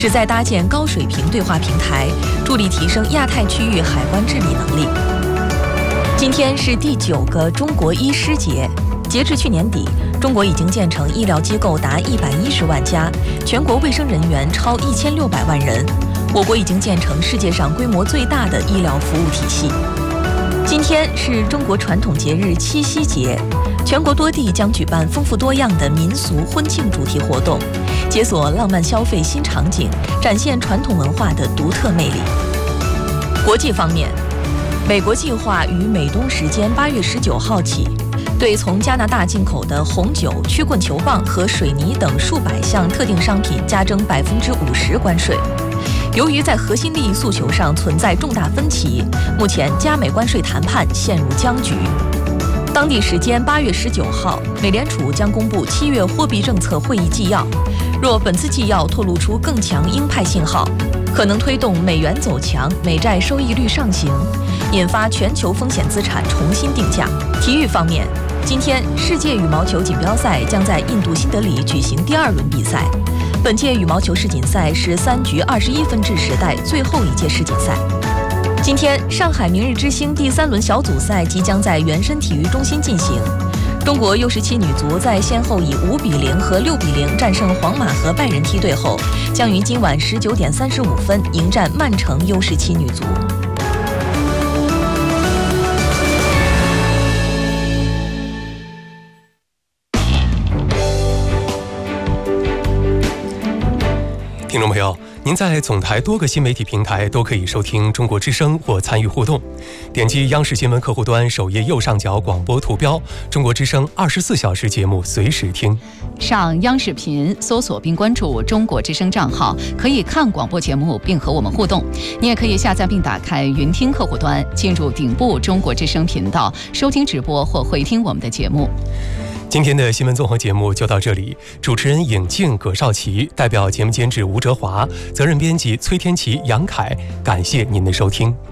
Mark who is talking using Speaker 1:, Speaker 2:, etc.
Speaker 1: 旨在搭建高水平对话平台，助力提升亚太区域海关治理能力。今天是第9个中国医师节，截至去年底，中国已经建成医疗机构达110万家，全国卫生人员超1600万人。我国已经建成世界上规模最大的医疗服务体系。今天是中国传统节日七夕节，全国多地将举办丰富多样的民俗婚庆主题活动，解锁浪漫消费新场景，展现传统文化的独特魅力。国际方面，美国计划于美东时间8月19号起，对从加拿大进口的红酒、曲棍球棒和水泥等数百项特定商品加征50%关税。由于在核心利益诉求上存在重大分歧，目前加美关税谈判陷入僵局。当地时间8月19号，美联储将公布7月货币政策会议纪要。若本次纪要透露出更强鹰派信号，可能推动美元走强，美债收益率上行，引发全球风险资产重新定价。体育方面，今天世界羽毛球锦标赛将在印度新德里举行第2轮比赛。本届羽毛球世锦赛是3局21分制时代最后一届世锦赛。今天，上海明日之星第3轮小组赛即将在原深体育中心进行。中国 U17 女足在先后以5-0和6-0战胜皇马和拜仁梯队后，将于今晚19点35分迎战曼城 U17 女足。
Speaker 2: 听众朋友，您在总台多个新媒体平台都可以收听中国之声或参与互动。点击央视新闻客户端首页右上角广播图标，中国之声24小时节目随时听。
Speaker 3: 上央视频搜索并关注中国之声账号，可以看广播节目并和我们互动。你也可以下载并打开云听客户端，进入顶部中国之声频道，收听直播或回听我们的节目。
Speaker 2: 今天的新闻综合节目就到这里，主持人尹静、葛少奇，代表节目监制吴哲华，责任编辑崔天琪、杨凯，感谢您的收听。